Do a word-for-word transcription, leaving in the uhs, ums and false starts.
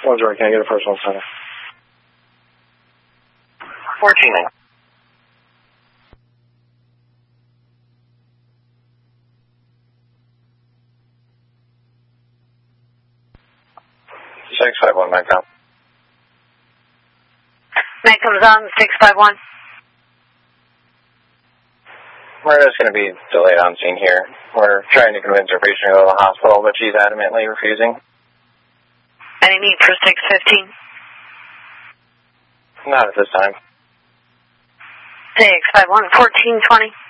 One's right. Can I get a personal center? fourteen. six five one, Mike. Mike comes on, six five one. We're just going to be delayed on scene here. We're trying to convince our patient to go to the hospital, but she's adamantly refusing. Any need for six fifteen? Not at this time. six five one, fourteen twenty.